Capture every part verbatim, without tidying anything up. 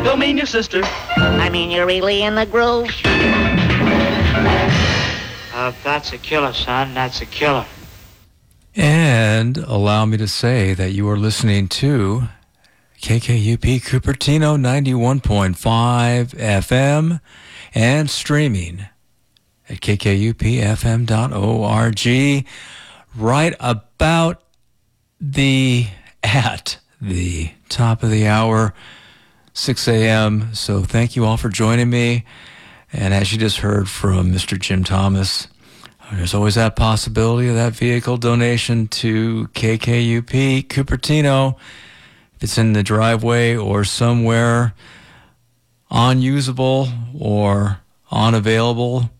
Don't mean your sister. I mean, you're really in the groove. Uh, that's a killer, son. That's a killer. And allow me to say that you are listening to K K U P Cupertino ninety-one point five F M and streaming at K K U P F M dot org right about the at the top of the hour, six a.m. So thank you all for joining me. And as you just heard from Mister Jim Thomas, there's always that possibility of that vehicle donation to K K U P Cupertino. If it's in the driveway or somewhere unusable or unavailable,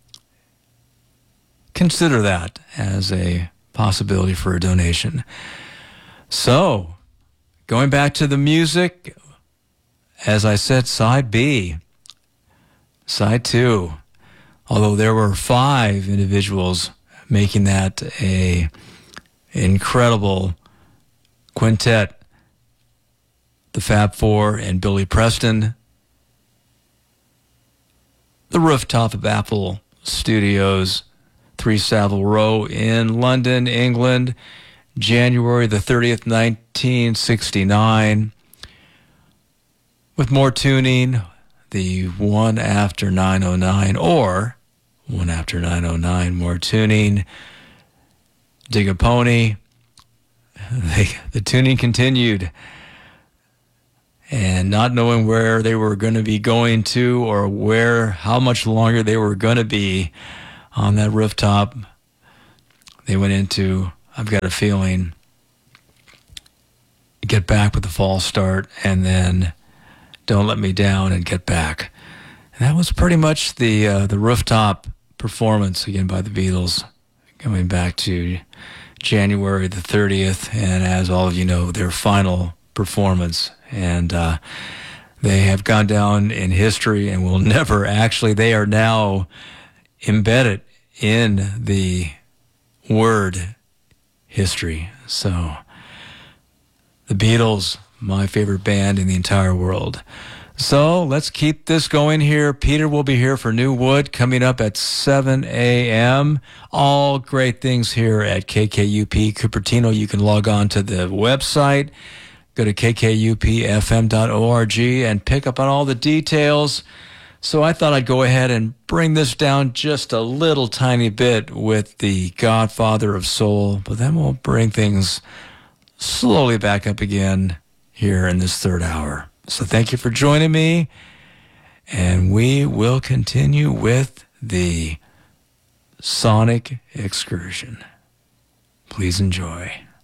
consider that as a possibility for a donation. So, going back to the music, as I said, side B, side two. Although there were five individuals making that a incredible quintet, the Fab Four and Billy Preston, the rooftop of Apple Studios, three Savile Row in London, England, January the thirtieth, nineteen sixty-nine. With more tuning, the one after nine oh nine, or one after nine oh nine, more tuning, Dig a Pony. The, the tuning continued. And not knowing where they were going to be going to or where, how much longer they were going to be on that rooftop, they went into I've Got a Feeling, Get Back with the false start, and then Don't Let Me Down and Get Back. And that was pretty much the uh, the rooftop performance again by the Beatles, coming back to January the thirtieth, and as all of you know, their final performance. And uh, they have gone down in history and will never actually, they are now embedded in the word history. So the Beatles, my favorite band in the entire world. So let's keep this going here. Peter will be here for New Wood coming up at seven a.m. All great things here at K K U P Cupertino. You can log on to the website, go to K K U P F M dot org and pick up on all the details. So I thought I'd go ahead and bring this down just a little tiny bit with the Godfather of Soul, but then we'll bring things slowly back up again here in this third hour. So thank you for joining me, and we will continue with the Sonic Excursion. Please enjoy.